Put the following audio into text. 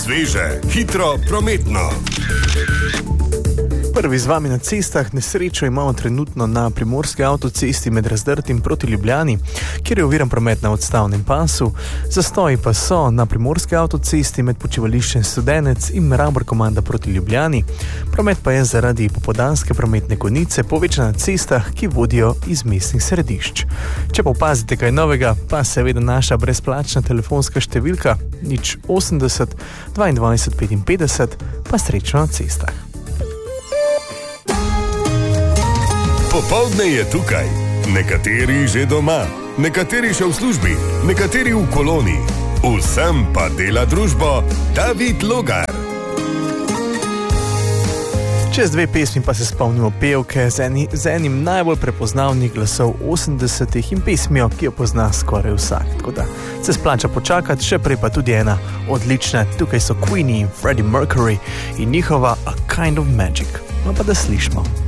Sveže, hitro, prometno. Prvi z vami na cestah. Nesrečo imamo trenutno na primorski avtocesti med Razdrtim proti Ljubljani, kjer je oviran promet na odstavnem pasu. Zastoji pa so na primorski avtocesti med počivališčem Studenec in Rabor komanda proti Ljubljani. Promet pa je zaradi popoldanske prometne konice povečan na cestah, ki vodijo iz mestnih središč. Če pa opazite kaj novega, pa seveda naša brezplačna telefonska številka 080 22 55, pa srečno na cestah. Popoldne je tukaj. Nekateri že doma, nekateri še v službi, nekateri v koloni. Vsem pa dela družbo David Logar. Čez dve pesmi pa se spomnimo pevke z enim najbolj prepoznavnih glasov 80-ih in pesmijo, ki jo pozna skoraj vsak. Tako da se splača počakati, še prej pa tudi ena odlična. Tukaj so Queenie in Freddie Mercury in njihova A Kind of Magic. No pa da slišimo.